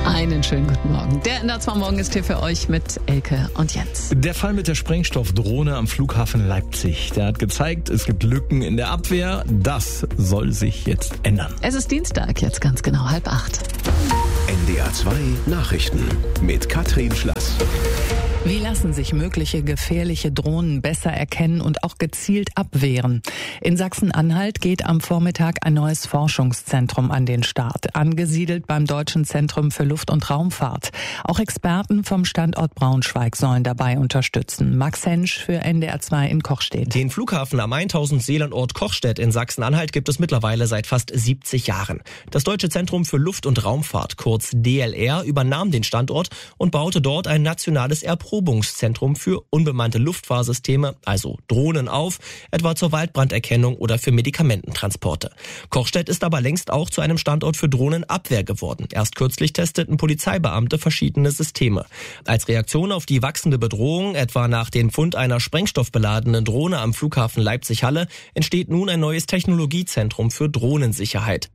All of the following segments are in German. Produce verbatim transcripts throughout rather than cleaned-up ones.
Einen schönen guten Morgen. Der N D R zwei Morgen ist hier für euch mit Elke und Jens. Der Fall mit der Sprengstoffdrohne am Flughafen Leipzig, der hat gezeigt, es gibt Lücken in der Abwehr. Das soll sich jetzt ändern. Es ist Dienstag, jetzt ganz genau halb acht. N D R zwei Nachrichten mit Katrin Schlass. Wie lassen sich mögliche gefährliche Drohnen besser erkennen und auch gezielt abwehren? In Sachsen-Anhalt geht am Vormittag ein neues Forschungszentrum an den Start, angesiedelt beim Deutschen Zentrum für Luft- und Raumfahrt. Auch Experten vom Standort Braunschweig sollen dabei unterstützen. Max Hensch für N D R zwei in Kochstedt. Den Flughafen am tausend Seelenort Kochstedt in Sachsen-Anhalt gibt es mittlerweile seit fast siebzig Jahren. Das Deutsche Zentrum für Luft- und Raumfahrt, kurz D L R, übernahm den Standort und baute dort ein nationales Erprobungszentrum für unbemannte Luftfahrsysteme, also Drohnen, auf, etwa zur Waldbranderkennung oder für Medikamententransporte. Kochstedt ist aber längst auch zu einem Standort für Drohnenabwehr geworden. Erst kürzlich testeten Polizeibeamte verschiedene Systeme. Als Reaktion auf die wachsende Bedrohung, etwa nach dem Fund einer sprengstoffbeladenen Drohne am Flughafen Leipzig-Halle, entsteht nun ein neues Technologiezentrum für Drohnensicherheit.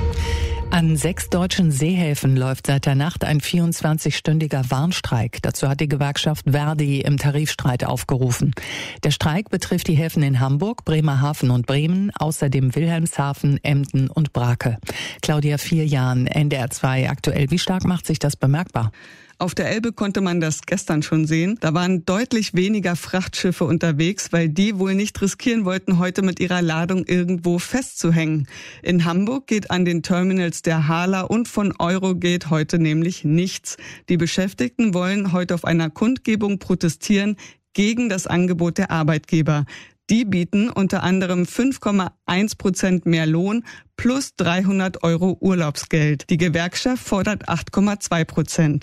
An sechs deutschen Seehäfen läuft seit der Nacht ein vierundzwanzigstündiger Warnstreik. Dazu hat die Gewerkschaft Verdi im Tarifstreit aufgerufen. Der Streik betrifft die Häfen in Hamburg, Bremerhaven und Bremen, außerdem Wilhelmshaven, Emden und Brake. Claudia Vierjahn, N D R zwei aktuell. Wie stark macht sich das bemerkbar? Auf der Elbe konnte man das gestern schon sehen. Da waren deutlich weniger Frachtschiffe unterwegs, weil die wohl nicht riskieren wollten, heute mit ihrer Ladung irgendwo festzuhängen. In Hamburg geht an den Terminals der Hala und von Eurogate heute nämlich nichts. Die Beschäftigten wollen heute auf einer Kundgebung protestieren gegen das Angebot der Arbeitgeber. Die bieten unter anderem fünf Komma eins Prozent mehr Lohn plus dreihundert Euro Urlaubsgeld. Die Gewerkschaft fordert acht Komma zwei Prozent.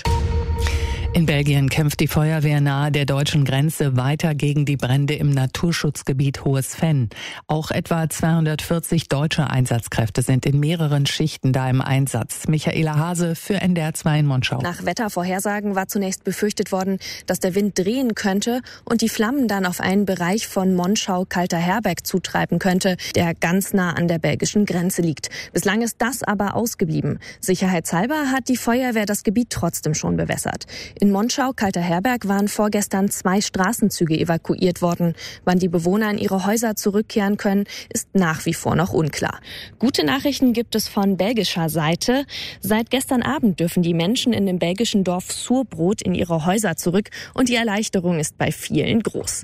In Belgien kämpft die Feuerwehr nahe der deutschen Grenze weiter gegen die Brände im Naturschutzgebiet Hohes Venn. Auch etwa zweihundertvierzig deutsche Einsatzkräfte sind in mehreren Schichten da im Einsatz. Michaela Hase für N D R zwei in Monschau. Nach Wettervorhersagen war zunächst befürchtet worden, dass der Wind drehen könnte und die Flammen dann auf einen Bereich von Monschau-Kalter-Herberg zutreiben könnte, der ganz nah an der belgischen Grenze liegt. Bislang ist das aber ausgeblieben. Sicherheitshalber hat die Feuerwehr das Gebiet trotzdem schon bewässert. In Monschau-Kalter-Herberg waren vorgestern zwei Straßenzüge evakuiert worden. Wann die Bewohner in ihre Häuser zurückkehren können, ist nach wie vor noch unklar. Gute Nachrichten gibt es von belgischer Seite. Seit gestern Abend dürfen die Menschen in dem belgischen Dorf Surbrot in ihre Häuser zurück und die Erleichterung ist bei vielen groß.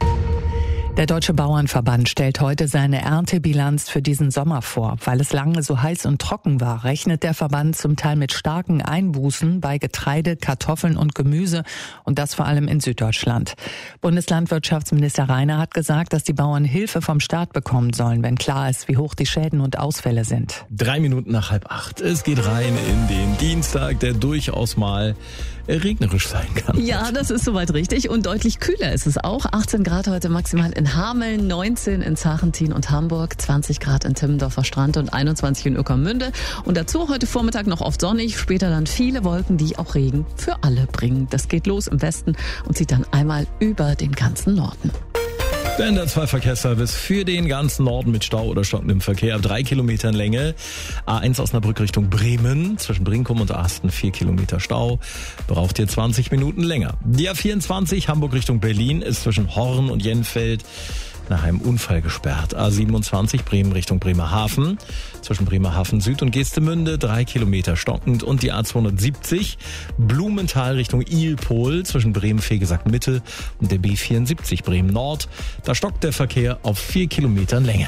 Der Deutsche Bauernverband stellt heute seine Erntebilanz für diesen Sommer vor. Weil es lange so heiß und trocken war, rechnet der Verband zum Teil mit starken Einbußen bei Getreide, Kartoffeln und Gemüse und das vor allem in Süddeutschland. Bundeslandwirtschaftsminister Reiner hat gesagt, dass die Bauern Hilfe vom Staat bekommen sollen, wenn klar ist, wie hoch die Schäden und Ausfälle sind. Drei Minuten nach halb acht. Es geht rein in den Dienstag, der durchaus mal regnerisch sein kann. Ja, das ist soweit richtig und deutlich kühler ist es auch. achtzehn Grad heute maximal in Hameln, neunzehn in Zachentin und Hamburg, zwanzig Grad in Timmendorfer Strand und einundzwanzig in Ueckermünde. Und dazu heute Vormittag noch oft sonnig, später dann viele Wolken, die auch Regen für alle bringen. Das geht los im Westen und zieht dann einmal über den ganzen Norden. Der N D R zwei Verkehrsservice für den ganzen Norden mit Stau oder stockendem Verkehr. Drei Kilometern Länge. A eins Osnabrück Richtung Bremen. Zwischen Brinkum und Asten vier Kilometer Stau. Braucht ihr zwanzig Minuten länger. Die A vierundzwanzig Hamburg Richtung Berlin ist zwischen Horn und Jenfeld nach einem Unfall gesperrt. A siebenundzwanzig Bremen Richtung Bremerhaven. Zwischen Bremerhaven Süd und Geestemünde drei Kilometer stockend. Und die A zweihundertsiebzig Blumenthal Richtung Ilpol zwischen Bremen-Vegesack Mitte und der B vierundsiebzig Bremen Nord. Da stockt der Verkehr auf vier Kilometern Länge.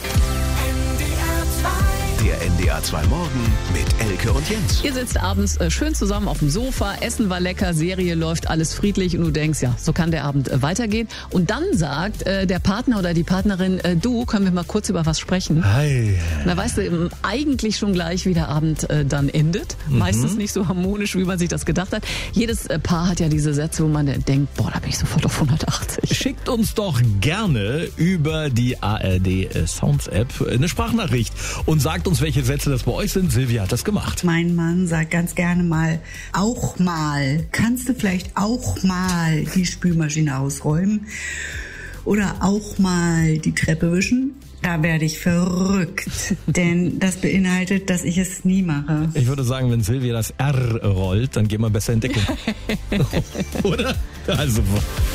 Der N D R zwei Morgen mit Elke und Jens. Ihr sitzt abends äh, schön zusammen auf dem Sofa, Essen war lecker, Serie läuft, alles friedlich und du denkst, ja, so kann der Abend äh, weitergehen. Und dann sagt äh, der Partner oder die Partnerin, äh, du, können wir mal kurz über was sprechen? Hi. Na, weißt du, ähm, eigentlich schon gleich, wie der Abend äh, dann endet. Mhm. Meistens nicht so harmonisch, wie man sich das gedacht hat. Jedes äh, Paar hat ja diese Sätze, wo man äh, denkt, boah, da bin ich sofort auf hundertachtzig. Schickt uns doch gerne über die A R D Sounds App eine Sprachnachricht und sagt uns, welche Sätze das bei euch sind. Silvia hat das gemacht. Mein Mann sagt ganz gerne mal, auch mal, kannst du vielleicht auch mal die Spülmaschine ausräumen oder auch mal die Treppe wischen? da werde ich verrückt, denn das beinhaltet, dass ich es nie mache. Ich würde sagen, wenn Silvia das R rollt, dann gehen wir besser in Deckung. Oder? Also